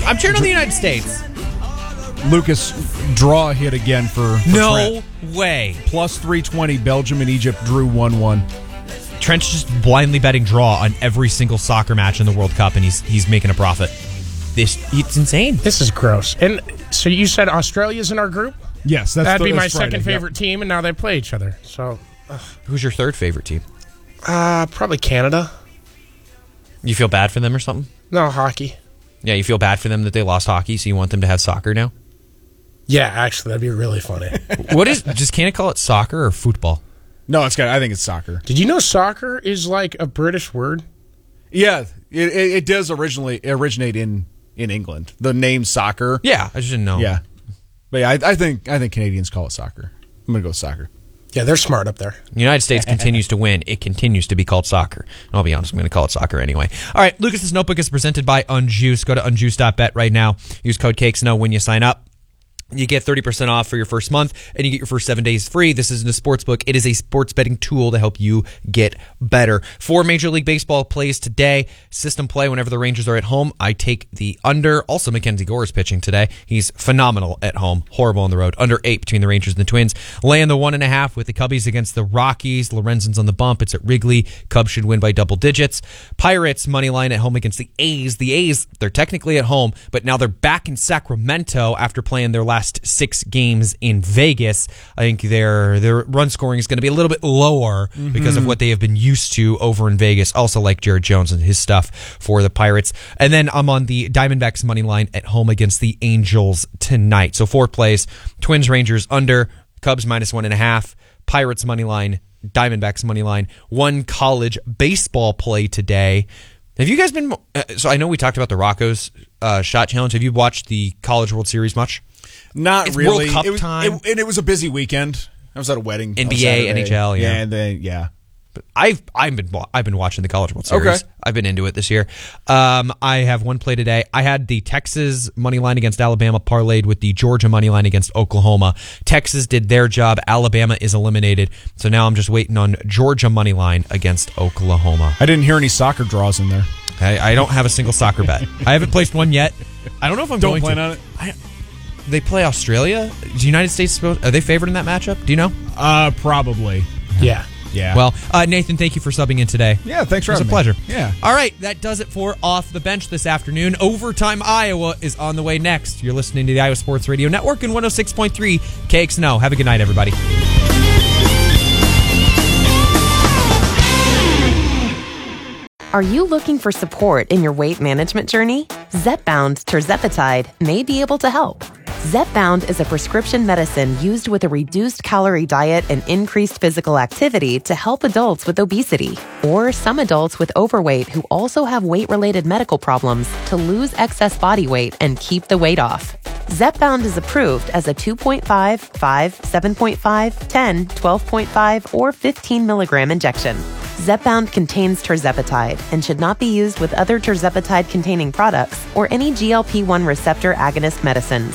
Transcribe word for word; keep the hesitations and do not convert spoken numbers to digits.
I'm cheering on the United States. Lucas, draw a hit again for, for No Trent. way. Plus three twenty, Belgium and Egypt drew one one. Trent's just blindly betting draw on every single soccer match in the World Cup, and he's he's making a profit. This It's insane. This is gross. And so you said Australia's in our group? Yes, that's That'd the, be my that's Friday, second favorite yep. team, and now they play each other. So, Who's your third favorite team? uh, probably Canada. You feel bad for them or something? No, hockey. Yeah, you feel bad for them that they lost hockey, so you want them to have soccer now? Yeah, actually, that'd be really funny. What is, just can't it call it soccer or football? No, it's got. I think it's soccer. Did you know soccer is like a British word? Yeah, it, it, it does originally originate in, in England. The name soccer. Yeah, I just didn't know. Yeah, but yeah, I, I think I think Canadians call it soccer. I'm gonna go with soccer. Yeah, they're smart up there. The United States continues to win. It continues to be called soccer. And I'll be honest, I'm going to call it soccer anyway. All right, Lucas's Notebook is presented by Unjuice. Go to unjuice dot bet right now. Use code CAKESNOW when you sign up. You get thirty percent off for your first month, and you get your first seven days free. This isn't a sports book. It is a sports betting tool to help you get better. Four Major League Baseball plays today. System play whenever the Rangers are at home. I take the under. Also, Mackenzie Gore is pitching today. He's phenomenal at home. Horrible on the road. Under eight between the Rangers and the Twins. Laying the one and a half with the Cubbies against the Rockies. Lorenzen's on the bump. It's at Wrigley. Cubs should win by double digits. Pirates money line at home against the A's. The A's, they're technically at home, but now they're back in Sacramento after playing their last six games in Vegas. I think their their run scoring is going to be a little bit lower mm-hmm. because of what they have been used to over in Vegas. Also like Jared Jones and his stuff for the Pirates. And then I'm on the Diamondbacks money line at home against the Angels tonight. So four plays: Twins, Rangers under, Cubs minus one and a half, Pirates money line, Diamondbacks money line. One college baseball play today. Have you guys been? Uh, so I know we talked about the Rocco's uh, shot challenge. Have you watched the College World Series much? Not It's really. World Cup it was, time. It, and it was a busy weekend. I was at a wedding. N on B A, Saturday. N H L, yeah. and then yeah. But I've I've been I've been watching the College World Series. Okay. I've been into it this year. Um, I have one play today. I had the Texas money line against Alabama parlayed with the Georgia money line against Oklahoma. Texas did their job. Alabama is eliminated. So now I'm just waiting on Georgia money line against Oklahoma. I didn't hear any soccer draws in there. I, I don't have a single soccer bet. I haven't placed one yet. I don't know if I'm Don't going plan to. on it. I, they play Australia. Is the United States supposed? Are they favored in that matchup? Do you know? Uh, probably. Yeah. Yeah. Well, uh, Nathan, thank you for subbing in today. yeah. Thanks for It was a having me. pleasure. Yeah. All right, that does it for Off the Bench this afternoon. Overtime Iowa is on the way next. You're listening to the Iowa Sports Radio Network and one oh six point three K X N O. Have a good night, everybody. Are you looking for support in your weight management journey? Zepbound tirzepatide may be able to help. Zepbound is a prescription medicine used with a reduced calorie diet and increased physical activity to help adults with obesity or some adults with overweight who also have weight-related medical problems to lose excess body weight and keep the weight off. Zepbound is approved as a two point five, five, seven point five, ten, twelve point five, or fifteen milligram injection. Zepbound contains tirzepatide and should not be used with other tirzepatide-containing products or any G L P one receptor agonist medicines.